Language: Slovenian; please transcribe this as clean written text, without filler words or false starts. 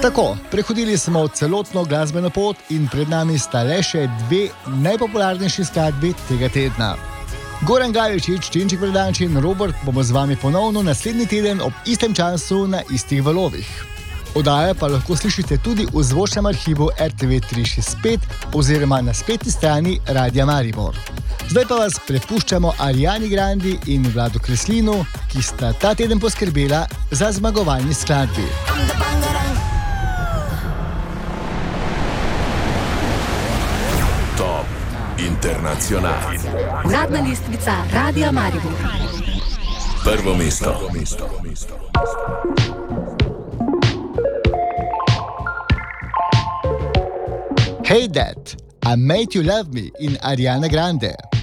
Tako, prehodili smo celotno glasbeno pot in pred nami sta le še dve najpopularnejši skladbi tega tedna. Goran Gajevčič, Tinček Vredanči in Robert bomo z vami ponovno naslednji teden ob istem času na istih valovih. Oddaje pa lahko slišite tudi v zvočnem arhivu RTV 365 oziroma na spletni strani Radia Maribor. Zdaj pa vas prepuščamo Ariani Grandi in Vladu Kreslinu, ki sta ta teden poskrbela za zmagovalni skladbi. Top Internacional. Uradna listvica Radia Maribor. Prvo mesto. Hey Dad, I Made You Love Me in Ariana Grande.